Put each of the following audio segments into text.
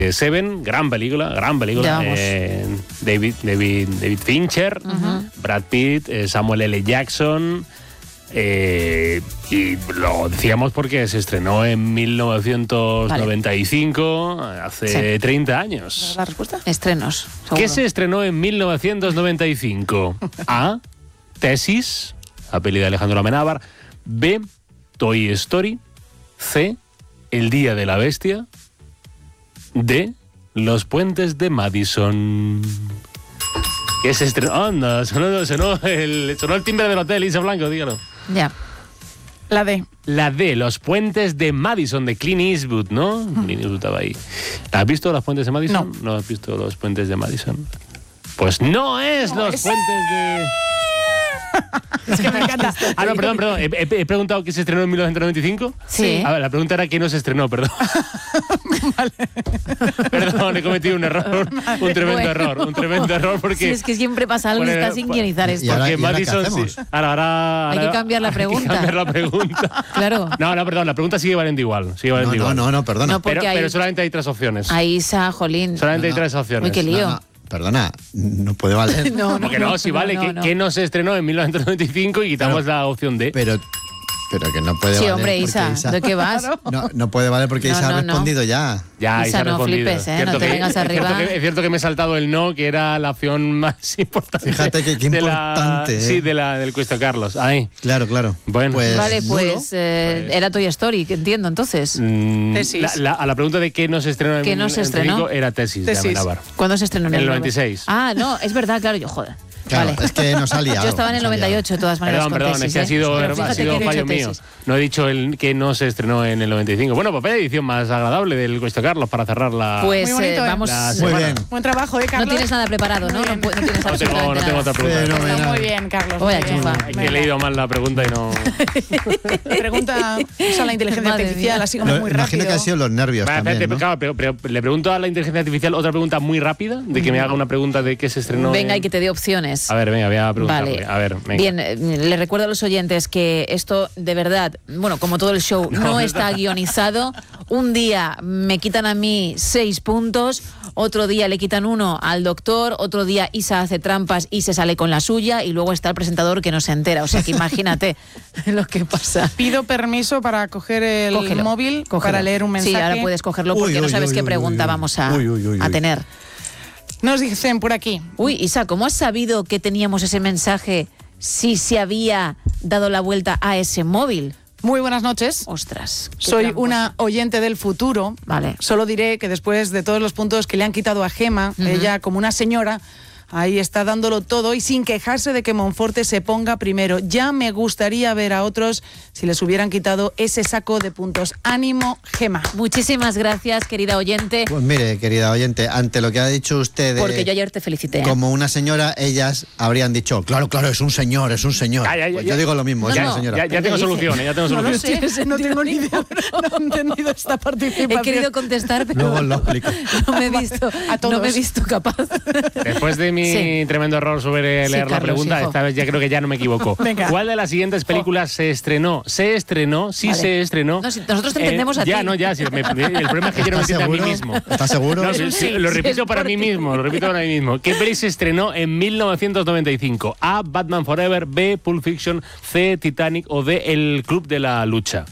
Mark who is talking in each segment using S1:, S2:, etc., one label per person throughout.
S1: Seven, gran película. David Fincher, Brad Pitt, Samuel L. Jackson. Y lo decíamos porque se estrenó en 1995, hace 30 años.
S2: ¿La respuesta?
S3: Estrenos. Seguro.
S1: ¿Qué se estrenó en 1995? A. Tesis, la peli de Alejandro Amenábar. B. Toy Story. C. El Día de la Bestia. D. Los Puentes de Madison. ¿Qué se estrenó? Anda, sonó el timbre del hotel, Isa Blanco, dígalo.
S3: Ya.
S2: La D.
S1: La D, Los Puentes de Madison, de Clint Eastwood, ¿no? Clint Eastwood estaba ahí. ¿Has visto Los Puentes de Madison? No has visto Los Puentes de Madison. Pues no es Los Puentes de...
S2: Es que me encanta.
S1: No, perdón. He preguntado qué se estrenó en 1995.
S3: Sí.
S1: A ver, la pregunta era qué no se estrenó, perdón.
S2: Vale.
S1: Perdón, he cometido un error. Un tremendo error porque...
S3: Sí, es que siempre pasa algo y está sin guionizar esto.
S1: Porque Madison... Ahora,
S3: hay que cambiar la pregunta. Claro.
S1: No, perdón, la pregunta sigue valiendo igual.
S4: No, perdona.
S3: No,
S1: pero solamente hay 3 opciones.
S3: Ahí está, jolín.
S1: Solamente hay 3 opciones.
S3: Uy, qué lío.
S4: No, perdona, no puede valer.
S1: Porque no, sí vale. ¿Qué no se estrenó en 1995 y quitamos la opción D?
S4: Pero que no puede valer.
S3: Sí, hombre, Isa, ¿de qué vas?
S4: No puede valer porque Isa ha respondido ya.
S1: Ya,
S3: Isa,
S1: ha
S3: no
S1: respondido.
S3: flipes, no te vengas arriba.
S1: Es cierto que me he saltado el no, que era la opción más importante.
S4: Fíjate qué importante.
S1: Sí, del Cuesta Carlos. Ahí.
S4: Claro.
S1: Bueno.
S3: Vale, pues era Toy Story, que entiendo, entonces.
S2: Tesis.
S1: A la pregunta de qué no se estrenó en
S3: 1995
S1: era Tesis de Amenábar.
S3: ¿Cuándo se estrenó?
S1: En el 96.
S3: No, es verdad, claro, joder.
S4: Claro,
S3: vale.
S4: es que nos ha liado.
S3: Yo estaba en el 98 de todas maneras.
S1: Perdón,
S3: tesis,
S1: es que ha sido fallo mío.
S3: Tesis.
S1: No he dicho que no se estrenó en el 95. Bueno, pues vaya edición más agradable del Cuesta Carlos para cerrar la...
S3: Pues
S2: Muy bonito,
S3: vamos...
S4: Muy bien.
S2: Buen trabajo, Carlos.
S3: No tienes nada preparado, ¿no? No tienes absolutamente
S1: no tengo otra pregunta.
S4: Fenomenal.
S2: Muy bien, Carlos.
S3: Voy a
S2: muy bien.
S3: chufar.
S1: Es que he leído mal la pregunta y no...
S2: Pregunta, usa la inteligencia
S3: Madre
S2: artificial,
S3: mía.
S2: así como muy rápido.
S4: Imagino que han sido los nervios también, ¿no?
S1: Claro, pero le pregunto a la inteligencia artificial otra pregunta muy rápida, de que me haga una pregunta de qué se estrenó.
S3: Venga, y que te dé opciones.
S1: A ver, venga, voy a preguntarle.
S3: Vale.
S1: A ver, venga.
S3: Bien, les recuerdo a los oyentes que esto, de verdad, bueno, como todo el show, no está guionizado. Un día me quitan a mí 6 puntos, otro día le quitan 1 al doctor, otro día Isa hace trampas y se sale con la suya, y luego está el presentador que no se entera. O sea que imagínate lo que pasa.
S2: Pido permiso para coger el móvil para leer un mensaje.
S3: Sí, ahora puedes cogerlo porque no sabes qué pregunta vamos a tener.
S2: Nos dicen por aquí.
S3: Uy, Isa, ¿cómo has sabido que teníamos ese mensaje si se había dado la vuelta a ese móvil?
S2: Muy buenas noches.
S3: Ostras.
S2: Soy una oyente del futuro.
S3: Vale.
S2: Solo diré que después de todos los puntos que le han quitado a Gema, ella como una señora, ahí está dándolo todo y sin quejarse de que Monforte se ponga primero. Ya me gustaría ver a otros si les hubieran quitado ese saco de puntos. Ánimo, Gema.
S3: Muchísimas gracias, querida oyente.
S4: Pues mire, querida oyente, ante lo que ha dicho usted...
S3: Porque yo ayer te felicité.
S4: Como una señora, ellas habrían dicho, claro, es un señor. Pues yo digo lo mismo, es una señora.
S1: Ya tengo soluciones,
S2: No lo sé, no tengo ni idea. No he entendido esta participación.
S3: He querido contestar, pero
S4: Luego lo explico.
S3: no me he visto capaz.
S1: Después de mi tremendo error sobre leer la pregunta,
S3: hijo.
S1: esta vez ya creo que ya no me equivoco.
S2: Venga.
S1: ¿Cuál de las siguientes películas se estrenó? Se estrenó.
S3: Vale.
S1: Se estrenó.
S3: No, si nosotros te entendemos a ti.
S1: El problema es que yo no me entiendo a mí mismo.
S4: ¿Estás seguro?
S1: No,
S3: Sí,
S1: lo repito
S3: sí,
S1: para mí mismo, ¿Qué peli se estrenó en 1995? A. Batman Forever, B. Pulp Fiction, C. Titanic o D. El Club de la Lucha.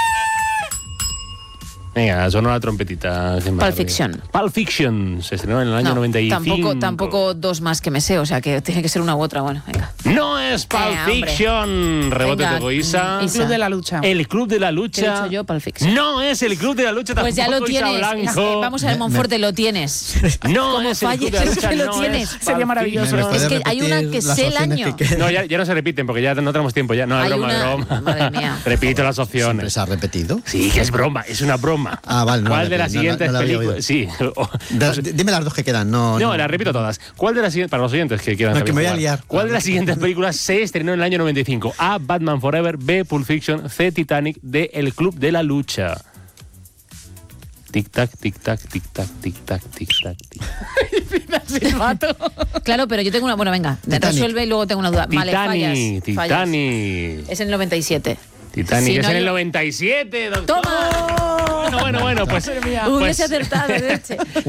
S1: Venga, sonó la trompetita.
S3: Pulp Fiction.
S1: Pulp Fiction se estrenó en el año 95.
S3: Tampoco 2 más que me sé, o sea que tiene que ser una u otra. Bueno, venga.
S1: No es Pulp Fiction. Rebote
S3: Venga,
S1: de Goisa.
S2: El Club de la Lucha.
S1: El Club de la
S3: ¿Qué he
S1: Lucha.
S3: dicho yo? Pulp Fiction.
S1: No es el Club de la Lucha.
S3: Pues ya lo
S1: tampoco, Isa
S3: tienes.
S1: Blanco.
S3: Vamos a ver, Monforte, lo tienes.
S1: No
S3: Como
S1: es el Club de la
S3: falles,
S1: Lucha.
S3: que lo
S1: no
S3: tienes.
S1: es Pulp
S2: Sería maravilloso.
S1: Fiction.
S3: Es que hay una que sé el año.
S1: No, ya no se repiten porque ya no tenemos tiempo. Ya. No, es
S3: Hay
S1: broma, es
S3: una-
S1: broma.
S3: Madre mía.
S1: Repito las
S4: ¿Siempre
S1: opciones.
S4: se ha repetido?
S1: Sí, que es broma, es una broma.
S4: Ah, vale.
S1: ¿Cuál de las siguientes
S4: no la había oído.
S1: películas? Sí.
S4: Dime las dos que quedan. No,
S1: Las repito todas. ¿Cuál de las siguientes, para los oyentes que quieran
S4: No, que me voy a
S1: jugar,
S4: liar.
S1: ¿cuál de las siguientes películas se estrenó en el año 95? A. Batman Forever, B. Pulp Fiction, C. Titanic, D. El Club de la Lucha. Tic-tac, tic-tac, tic-tac, tic-tac, tic-tac, tic-tac.
S3: Claro, pero yo tengo una... Bueno, venga, resuelve y luego tengo una duda. Vale, fallas.
S1: Titanic.
S3: Es en el 97.
S1: Titanic
S3: Si
S1: es
S3: no
S1: en
S3: hay-
S1: el 97, doctor.
S3: ¡Toma!
S1: Bueno, pues
S3: Hubiese acertado, leche.